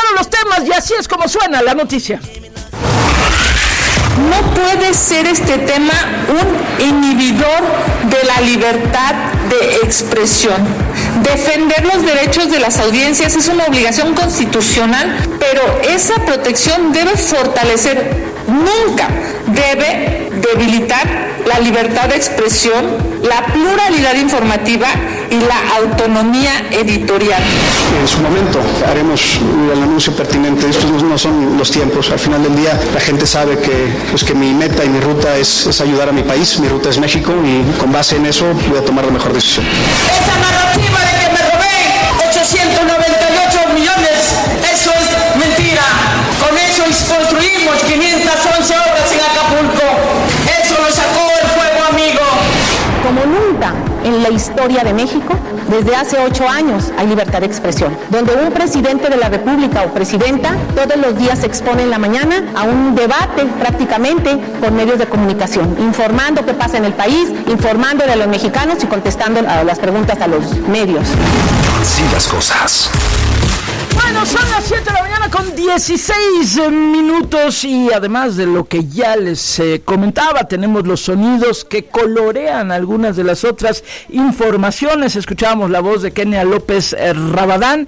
todos los temas y así es como suena la noticia. No puede ser este tema un inhibidor de la libertad de expresión. Defender los derechos de las audiencias es una obligación constitucional, pero esa protección debe fortalecer, nunca debe debilitar la libertad de expresión, la pluralidad informativa y la autonomía editorial. En su momento haremos el anuncio pertinente. Estos no son los tiempos. Al final del día la gente sabe que mi meta y mi ruta es ayudar a mi país. Mi ruta es México y con base en eso voy a tomar la mejor decisión. Esa narrativa de que me robé 898 millones, eso es mentira. Con eso construimos 511 obras en Acapulco. Eso lo sacó el fuego, amigo. Como nunca en la historia de México, desde hace 8 años hay libertad de expresión, donde un presidente de la República o presidenta todos los días se expone en la mañana a un debate prácticamente por medios de comunicación, informando qué pasa en el país, informando de los mexicanos y contestando a las preguntas a los medios. Así las cosas. Bueno, son las 7 de la mañana con 16 minutos y además de lo que ya les comentaba, tenemos los sonidos que colorean algunas de las otras informaciones. Escuchábamos la voz de Kenia López Rabadán,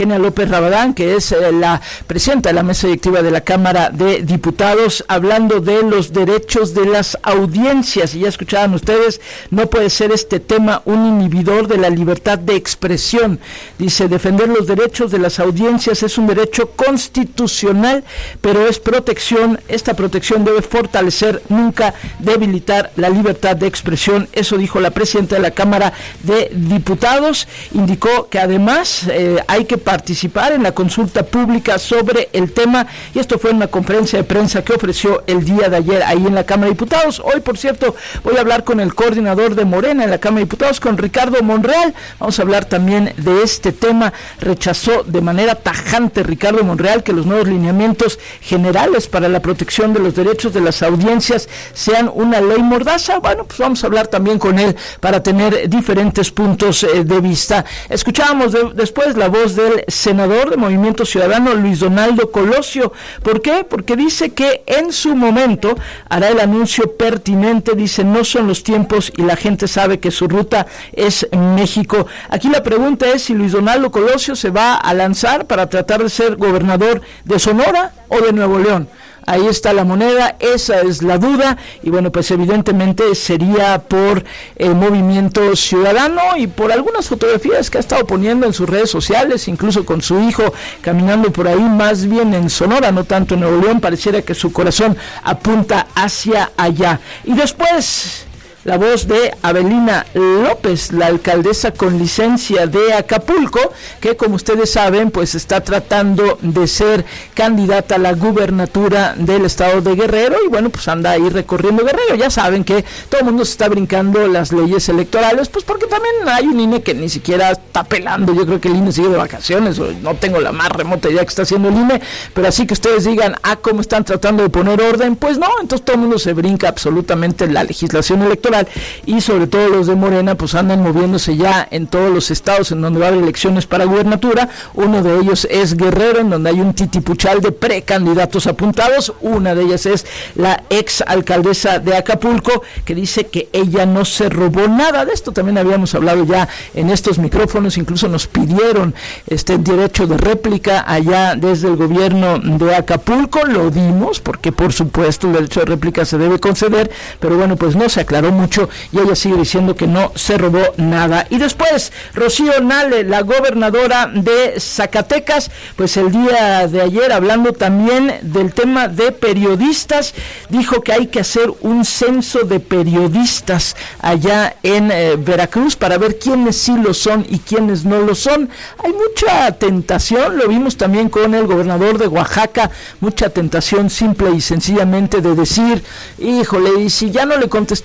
que es la presidenta de la mesa directiva de la Cámara de Diputados, hablando de los derechos de las audiencias. Y ya escuchaban ustedes, no puede ser este tema un inhibidor de la libertad de expresión. Dice, defender los derechos de las audiencias es un derecho constitucional, pero es protección. Esta protección debe fortalecer, nunca debilitar la libertad de expresión. Eso dijo la presidenta de la Cámara de Diputados. Indicó que además hay que participar en la consulta pública sobre el tema, y esto fue en una conferencia de prensa que ofreció el día de ayer ahí en la Cámara de Diputados. Hoy, por cierto, voy a hablar con el coordinador de Morena en la Cámara de Diputados, con Ricardo Monreal. Vamos a hablar también de este tema. Rechazó de manera tajante Ricardo Monreal que los nuevos lineamientos generales para la protección de los derechos de las audiencias sean una ley mordaza. Bueno, pues vamos a hablar también con él para tener diferentes puntos de vista. Escuchábamos después la voz del senador de Movimiento Ciudadano, Luis Donaldo Colosio. ¿Por qué? Porque dice que en su momento hará el anuncio pertinente. Dice, no son los tiempos y la gente sabe que su ruta es México. Aquí la pregunta es si Luis Donaldo Colosio se va a lanzar para tratar de ser gobernador de Sonora o de Nuevo León. Ahí está la moneda, esa es la duda, y bueno, pues evidentemente sería por el Movimiento Ciudadano y por algunas fotografías que ha estado poniendo en sus redes sociales, incluso con su hijo caminando por ahí, más bien en Sonora, no tanto en Nuevo León. Pareciera que su corazón apunta hacia allá. Y después, la voz de Avelina López, la alcaldesa con licencia de Acapulco, que como ustedes saben, pues está tratando de ser candidata a la gubernatura del estado de Guerrero, y bueno, pues anda ahí recorriendo Guerrero. Ya saben que todo el mundo se está brincando las leyes electorales, pues porque también hay un INE que ni siquiera está pelando. Yo creo que el INE sigue de vacaciones, o no tengo la más remota idea que está haciendo el INE, pero así que ustedes digan, cómo están tratando de poner orden, pues no. Entonces todo el mundo se brinca absolutamente la legislación electoral, y sobre todo los de Morena pues andan moviéndose ya en todos los estados en donde va a haber elecciones para gubernatura. Uno de ellos es Guerrero, en donde hay un titipuchal de precandidatos apuntados. Una de ellas es la ex alcaldesa de Acapulco, que dice que ella no se robó nada. De esto también habíamos hablado ya en estos micrófonos, incluso nos pidieron derecho de réplica allá desde el gobierno de Acapulco. Lo dimos porque por supuesto el derecho de réplica se debe conceder, pero bueno, pues no se aclaró mucho y ella sigue diciendo que no se robó nada. Y después, Rocío Nale, la gobernadora de Zacatecas, pues el día de ayer, hablando también del tema de periodistas, dijo que hay que hacer un censo de periodistas allá en Veracruz para ver quiénes sí lo son y quiénes no lo son. Hay mucha tentación, lo vimos también con el gobernador de Oaxaca, mucha tentación simple y sencillamente de decir, híjole, y si ya no le contestamos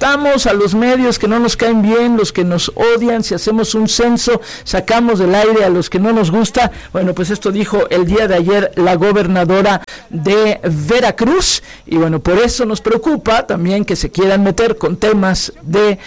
a los medios que no nos caen bien, los que nos odian, si hacemos un censo, sacamos del aire a los que no nos gusta. Bueno, pues esto dijo el día de ayer la gobernadora de Veracruz, y bueno, por eso nos preocupa también que se quieran meter con temas de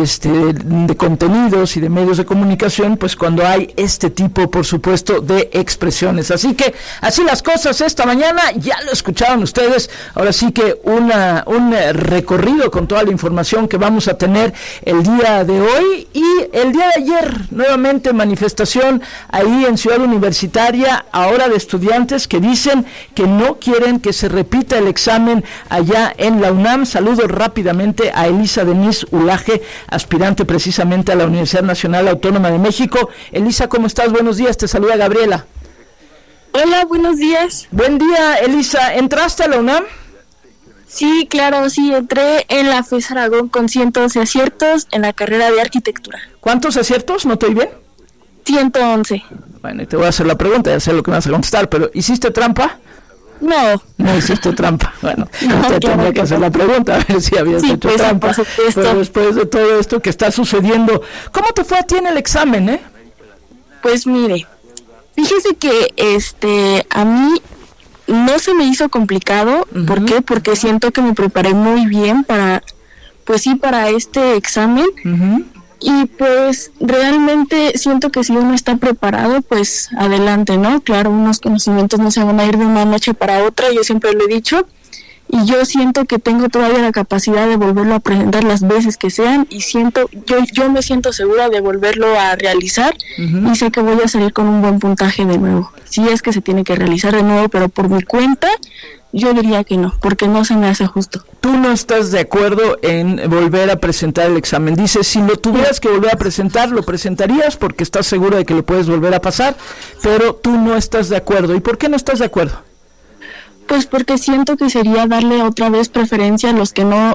contenidos y de medios de comunicación, pues cuando hay este tipo, por supuesto, de expresiones. Así que así las cosas esta mañana, ya lo escucharon ustedes. Ahora sí que un recorrido con toda la información que vamos a tener el día de hoy. Y el día de ayer, nuevamente manifestación ahí en Ciudad Universitaria, ahora de estudiantes que dicen que no quieren que se repita el examen allá en la UNAM. Saludo rápidamente a Elisa Denise Ulaje, aspirante precisamente a la Universidad Nacional Autónoma de México. Elisa, ¿cómo estás? Buenos días, te saluda Gabriela. Hola, buenos días. Buen día, Elisa. ¿Entraste a la UNAM? Sí, claro, sí, entré en la FES Aragón con 111 aciertos en la carrera de arquitectura. ¿Cuántos aciertos? ¿No te oí bien? 111. Bueno, y te voy a hacer la pregunta, ya sé lo que me vas a contestar, pero ¿hiciste trampa? No. No hiciste trampa. Bueno, no, te tendría que hacer la pregunta, a ver si habías hecho pues, trampa. Por supuesto. Pero después de todo esto que está sucediendo, ¿cómo te fue a ti en el examen, Pues mire, fíjese que a mí no se me hizo complicado. Uh-huh. ¿Por qué? Porque siento que me preparé muy bien para este examen. Uh-huh. Y pues realmente siento que si uno está preparado, pues adelante, ¿no? Claro, unos conocimientos no se van a ir de una noche para otra, yo siempre lo he dicho, y yo siento que tengo todavía la capacidad de volverlo a presentar las veces que sean, y yo me siento segura de volverlo a realizar. Uh-huh. Y sé que voy a salir con un buen puntaje de nuevo. Sí es que se tiene que realizar de nuevo, pero por mi cuenta yo diría que no, porque no se me hace justo. Tú no estás de acuerdo en volver a presentar el examen. Dices, si lo tuvieras que volver a presentar, lo presentarías porque estás segura de que lo puedes volver a pasar, pero tú no estás de acuerdo. ¿Y por qué no estás de acuerdo? Pues porque siento que sería darle otra vez preferencia a los que no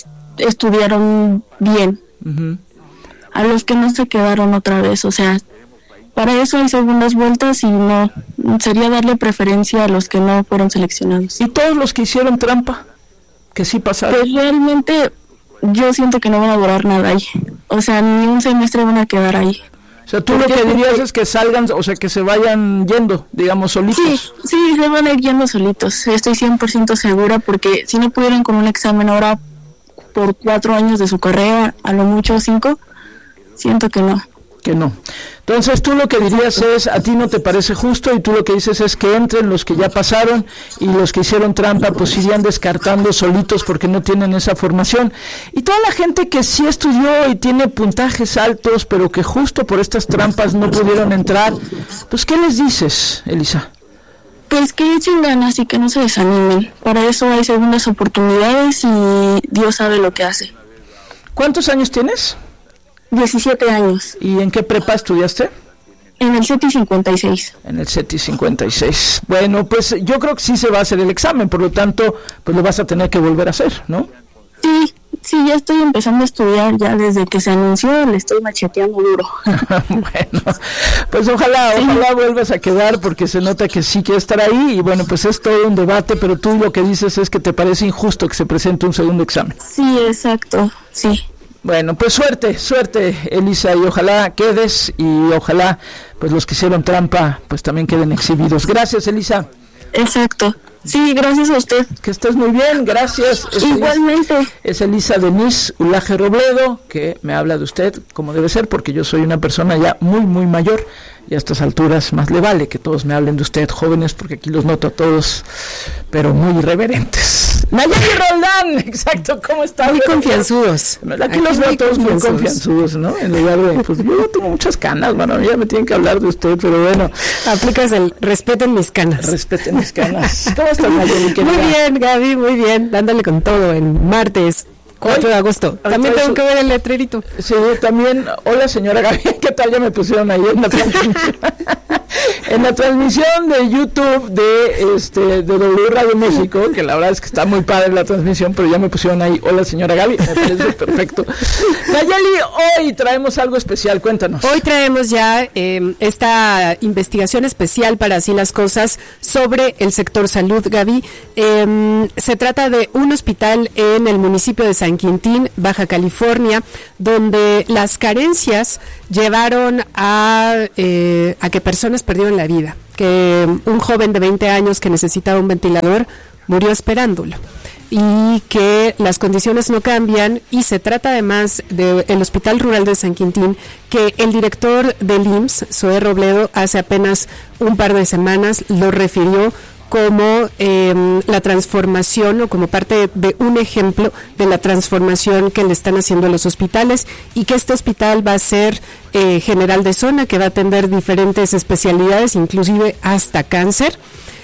estudiaron bien. Uh-huh. A los que no se quedaron otra vez, o sea, para eso hay segundas vueltas y no sería darle preferencia a los que no fueron seleccionados. ¿Y todos los que hicieron trampa? Que sí pasaron. Pues realmente yo siento que no van a durar nada ahí. O sea, ni un semestre van a quedar ahí. O sea, tú lo que dirías es que salgan, o sea, que se vayan yendo, digamos, solitos. Sí, se van a ir yendo solitos. Estoy 100% segura, porque si no pudieron con un examen ahora por 4 años de su carrera, a lo mucho 5, siento que no. Que no. Entonces tú lo que dirías es, a ti no te parece justo, y tú lo que dices es que entren los que ya pasaron y los que hicieron trampa pues irían descartando solitos porque no tienen esa formación. Y toda la gente que sí estudió y tiene puntajes altos, pero que justo por estas trampas no pudieron entrar, pues ¿qué les dices, Elisa? Pues que echen ganas y que no se desanimen. Para eso hay segundas oportunidades y Dios sabe lo que hace. ¿Cuántos años tienes? 17 años. ¿Y en qué prepa estudiaste? En el CETI 56. En el CETI 56. Bueno, pues yo creo que sí se va a hacer el examen, por lo tanto, pues lo vas a tener que volver a hacer, ¿no? Sí, ya estoy empezando a estudiar, ya desde que se anunció le estoy macheteando duro. Bueno, pues ojalá vuelvas a quedar, porque se nota que sí quieres estar ahí, y bueno, pues es todo un debate, pero tú lo que dices es que te parece injusto que se presente un segundo examen. Sí, exacto, sí. Bueno, pues suerte, Elisa, y ojalá quedes, y ojalá pues los que hicieron trampa pues también queden exhibidos. Gracias, Elisa. Exacto. Sí, gracias a usted. Que estés muy bien, gracias. Igualmente. Es Elisa Denise Ulaje Robledo, que me habla de usted como debe ser, porque yo soy una persona ya muy, muy mayor, y a estas alturas más le vale que todos me hablen de usted, jóvenes, porque aquí los noto a todos, pero muy irreverentes. Nayeli Roldán, exacto, ¿cómo están? Muy confianzudos. Aquí los veo todos muy confianzudos, ¿no? En lugar de, pues yo tengo muchas canas, bueno, ya me tienen que hablar de usted, pero bueno. Aplicas el respeten mis canas. Respeten mis canas. ¿Cómo estás, Nayeli? Muy bien, Gaby, muy bien, dándole con todo en martes 4 de agosto. También tengo que ver el letrerito. Sí, también. Hola, señora Gaby, ¿qué tal? Ya me pusieron ahí en la pantalla. En la transmisión de YouTube de W Radio México, que la verdad es que está muy padre la transmisión, pero ya me pusieron ahí, hola señora Gaby, me parece perfecto. Nayeli, hoy traemos algo especial, cuéntanos. Hoy traemos ya esta investigación especial para Así las Cosas sobre el sector salud, Gaby. Se trata de un hospital en el municipio de San Quintín, Baja California, donde las carencias llevaron a que personas perdieron la vida, que un joven de 20 años que necesitaba un ventilador murió esperándolo, y que las condiciones no cambian. Y se trata además del Hospital Rural de San Quintín, que el director del IMSS, Zoé Robledo, hace apenas un par de semanas lo refirió como la transformación, o como parte de un ejemplo de la transformación que le están haciendo a los hospitales, y que este hospital va a ser general de zona, que va a atender diferentes especialidades, inclusive hasta cáncer,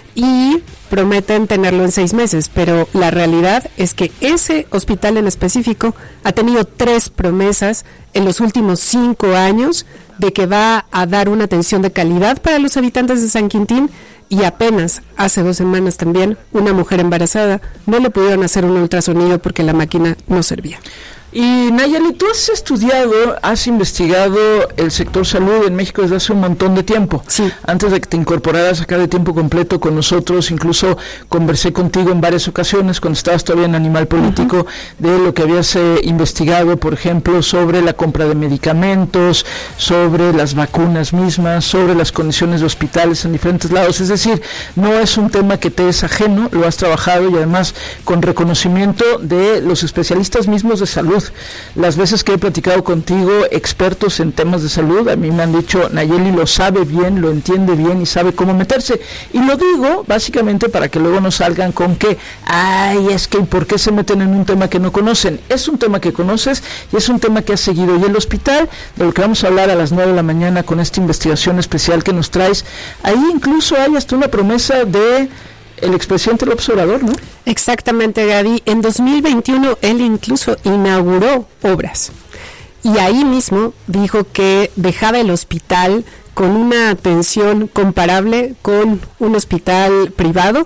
y prometen tenerlo en 6 meses, pero la realidad es que ese hospital en específico ha tenido 3 promesas en los últimos 5 años de que va a dar una atención de calidad para los habitantes de San Quintín, y apenas hace 2 semanas también una mujer embarazada no le pudieron hacer un ultrasonido porque la máquina no servía. Y Nayeli, tú has estudiado, has investigado el sector salud en México desde hace un montón de tiempo. Sí. Antes de que te incorporaras acá de tiempo completo con nosotros, incluso conversé contigo en varias ocasiones cuando estabas todavía en Animal Político, de lo que habías investigado, por ejemplo, sobre la compra de medicamentos, sobre las vacunas mismas, sobre las condiciones de hospitales en diferentes lados. Es decir, no es un tema que te es ajeno, lo has trabajado, y además con reconocimiento de los especialistas mismos de salud. Las veces que he platicado contigo, expertos en temas de salud, a mí me han dicho, Nayeli lo sabe bien, lo entiende bien y sabe cómo meterse. Y lo digo básicamente para que luego no salgan con que, es que ¿por qué se meten en un tema que no conocen? Es un tema que conoces y es un tema que has seguido. Y el hospital, de lo que vamos a hablar a las 9 de la mañana con esta investigación especial que nos traes, ahí incluso hay hasta una promesa de el expresidente López Obrador, ¿no? Exactamente, Gaby. En 2021 él incluso inauguró obras, y ahí mismo dijo que dejaba el hospital con una atención comparable con un hospital privado,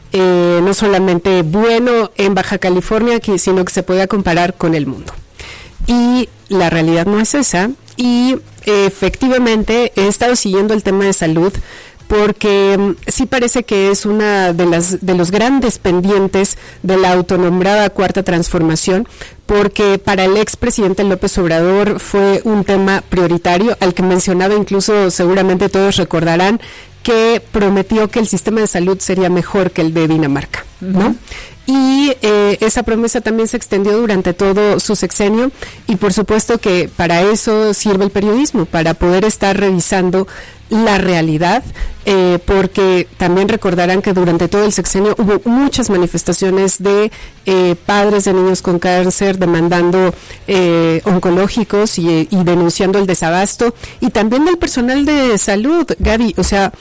no solamente bueno en Baja California, sino que se podía comparar con el mundo. Y la realidad no es esa, y efectivamente he estado siguiendo el tema de salud, porque sí parece que es una de los grandes pendientes de la autonombrada Cuarta Transformación, porque para el expresidente López Obrador fue un tema prioritario, al que mencionaba, incluso seguramente todos recordarán, que prometió que el sistema de salud sería mejor que el de Dinamarca, ¿no? Y esa promesa también se extendió durante todo su sexenio, y por supuesto que para eso sirve el periodismo, para poder estar revisando la realidad, porque también recordarán que durante todo el sexenio hubo muchas manifestaciones de padres de niños con cáncer demandando oncológicos y denunciando el desabasto, y también del personal de salud, Gaby. O sea,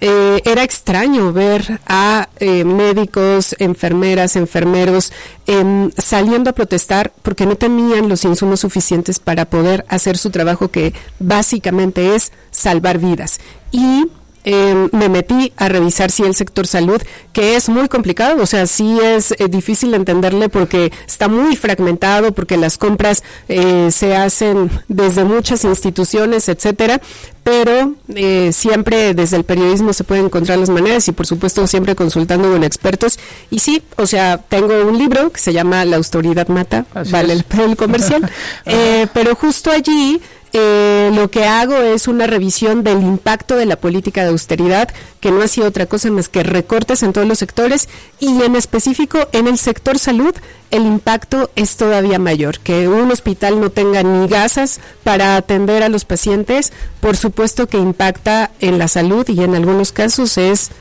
era extraño ver a médicos, enfermeras, enfermeros saliendo a protestar porque no tenían los insumos suficientes para poder hacer su trabajo, que básicamente es salvar vidas. Y me metí a revisar el sector salud, que es muy complicado, o sea, sí es difícil entenderle porque está muy fragmentado, porque las compras se hacen desde muchas instituciones, etcétera, pero siempre desde el periodismo se pueden encontrar las maneras, y por supuesto siempre consultando con expertos. Y sí, o sea, tengo un libro que se llama La austeridad mata, así vale el comercial, pero justo allí lo que hago es una revisión del impacto de la política de austeridad, que no ha sido otra cosa más que recortes en todos los sectores, y en específico en el sector salud el impacto es todavía mayor. Que un hospital no tenga ni gasas para atender a los pacientes, por supuesto que impacta en la salud, y en algunos casos es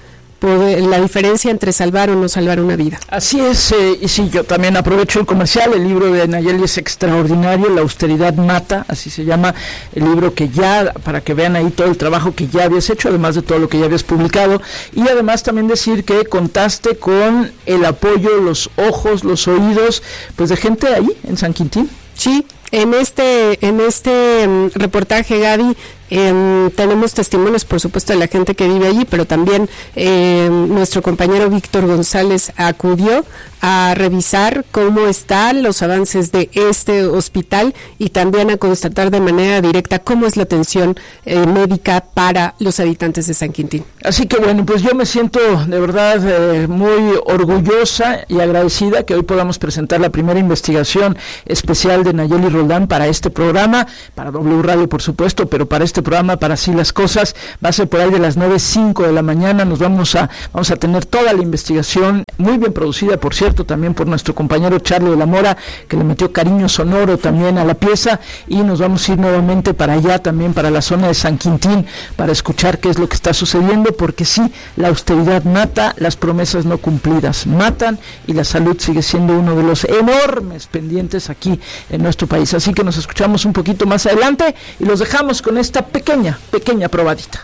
la diferencia entre salvar o no salvar una vida. Así es, y sí, yo también aprovecho el comercial. El libro de Nayeli es extraordinario, La austeridad mata, así se llama el libro, que ya, para que vean ahí todo el trabajo que ya habías hecho, además de todo lo que ya habías publicado, y además también decir que contaste con el apoyo, los ojos, los oídos, pues de gente ahí en San Quintín. Sí. En este reportaje, Gaby, Tenemos testimonios, por supuesto, de la gente que vive allí, pero también nuestro compañero Víctor González acudió a revisar cómo están los avances de este hospital y también a constatar de manera directa cómo es la atención médica para los habitantes de San Quintín. Así que bueno, pues yo me siento de verdad muy orgullosa y agradecida que hoy podamos presentar la primera investigación especial de Nayeli Roldán para este programa, para W Radio por supuesto, pero para este programa, para Así las Cosas, va a ser por ahí de las 9:05 de la mañana. Nos vamos a tener toda la investigación, muy bien producida, por cierto, también por nuestro compañero Charlie de la Mora, que le metió cariño sonoro también a la pieza, y nos vamos a ir nuevamente para allá, también para la zona de San Quintín, para escuchar qué es lo que está sucediendo, porque sí, la austeridad mata, las promesas no cumplidas matan, y la salud sigue siendo uno de los enormes pendientes aquí en nuestro país. Así que nos escuchamos un poquito más adelante y los dejamos con esta pequeña probadita.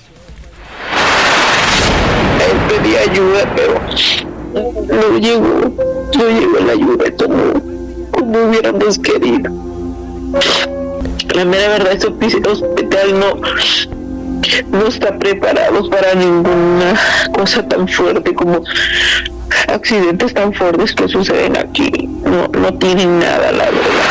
Pedí ayuda, pero no llegó la ayuda como hubiéramos querido. La mera verdad, este hospital no está preparado para ninguna cosa tan fuerte como accidentes tan fuertes que suceden aquí. No tienen nada, la verdad.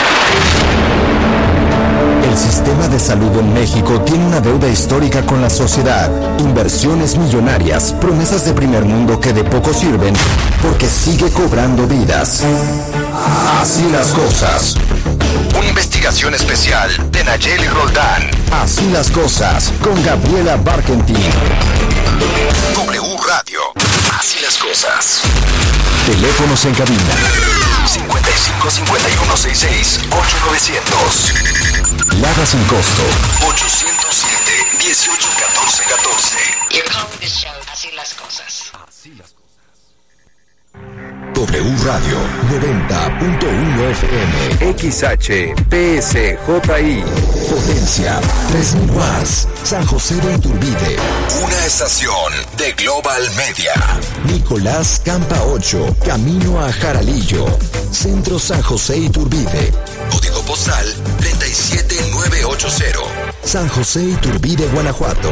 El sistema de salud en México tiene una deuda histórica con la sociedad, inversiones millonarias, promesas de primer mundo que de poco sirven porque sigue cobrando vidas. Así las cosas. Una investigación especial de Nayeli Roldán. Así las cosas, con Gabriela Barkentin. W Radio. Así las cosas. Teléfonos en cabina. 55 51 66 8900. Lada sin costo. 807 18 14 14. Así las cosas. Así las cosas. W Radio 90.1 FM. XHPSJI. Potencia 3000 watts. San José de Iturbide. Una estación de Global Media. Nicolás Campa 8. Camino a Jaralillo. Centro San José Iturbide. Código postal 37980. San José Iturbide, Guanajuato.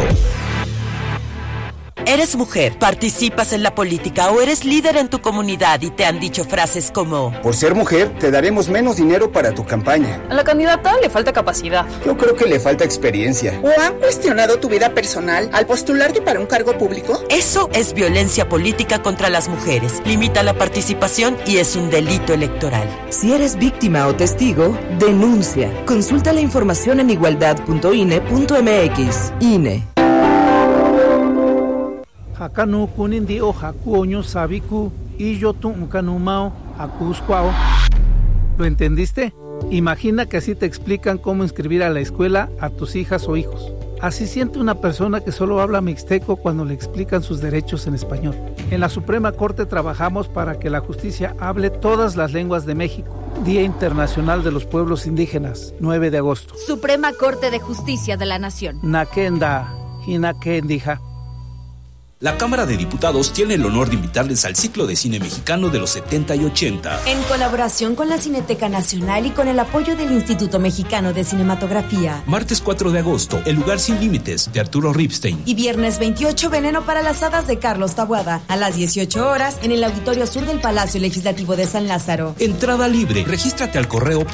¿Eres mujer, participas en la política o eres líder en tu comunidad y te han dicho frases como: por ser mujer, te daremos menos dinero para tu campaña? A la candidata le falta capacidad. Yo creo que le falta experiencia. ¿O han cuestionado tu vida personal al postularte para un cargo público? Eso es violencia política contra las mujeres. Limita la participación y es un delito electoral. Si eres víctima o testigo, denuncia. Consulta la información en igualdad.ine.mx. INE. Hakanu kunindi o hakuoño sabiku y yo tu unkanumao hakuscuao. ¿Lo entendiste? Imagina que así te explican cómo inscribir a la escuela a tus hijas o hijos. Así siente una persona que solo habla mixteco cuando le explican sus derechos en español. En la Suprema Corte trabajamos para que la justicia hable todas las lenguas de México. Día Internacional de los Pueblos Indígenas, 9 de agosto. Suprema Corte de Justicia de la Nación. Nakenda, Hinakendija. La Cámara de Diputados tiene el honor de invitarles al ciclo de cine mexicano de los 70 y 80. En colaboración con la Cineteca Nacional y con el apoyo del Instituto Mexicano de Cinematografía. Martes 4 de agosto, El lugar sin límites, de Arturo Ripstein. Y viernes 28, Veneno para las hadas, de Carlos Taboada. A las 18 horas, en el Auditorio Sur del Palacio Legislativo de San Lázaro. Entrada libre. Regístrate al correo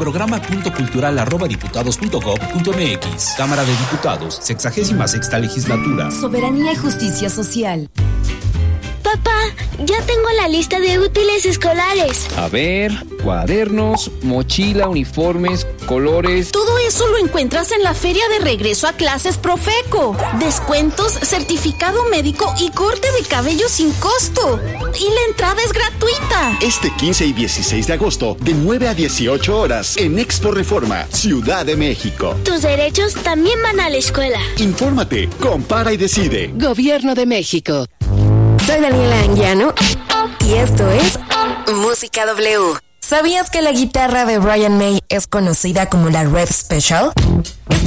programa.cultural@diputados.gov.mx. Cámara de Diputados, 66ª Legislatura. Soberanía y justicia social. Papá, ya tengo la lista de útiles escolares. A ver, cuadernos, mochila, uniformes, colores. Todo eso lo encuentras en la feria de regreso a clases Profeco. Descuentos, certificado médico y corte de cabello sin costo. Y la entrada es gratuita. Este 15 y 16 de agosto, de 9 a 18 horas, en Expo Reforma, Ciudad de México. Tus derechos también van a la escuela. Infórmate, compara y decide. Gobierno de México. Soy Daniela Anguiano y esto es Música W. ¿Sabías que la guitarra de Brian May es conocida como la Rev Special? Esta